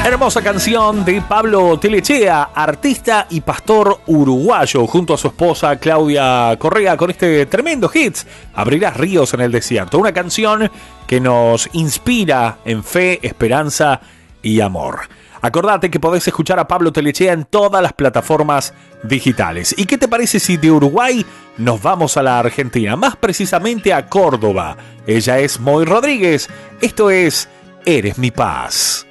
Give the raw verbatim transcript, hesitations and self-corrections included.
Hermosa canción de Pablo Telechea, artista y pastor uruguayo, junto a su esposa Claudia Correa, con este tremendo hit, Abrirás ríos en el desierto. Una canción que nos inspira en fe, esperanza y amor. Acordate que podés escuchar a Pablo Telechea en todas las plataformas digitales. ¿Y qué te parece si de Uruguay nos vamos a la Argentina? Más precisamente a Córdoba. Ella es Moy Rodríguez. Esto es Eres mi paz.